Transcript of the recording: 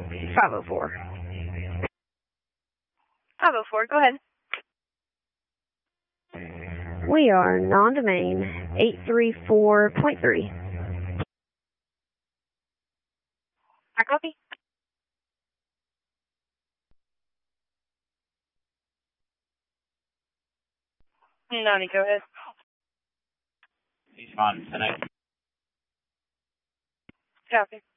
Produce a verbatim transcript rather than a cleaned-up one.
five oh four. five oh four, go ahead. We are non-domain eight three four point three. I copy. Nani, go ahead. He's on tonight. Copy.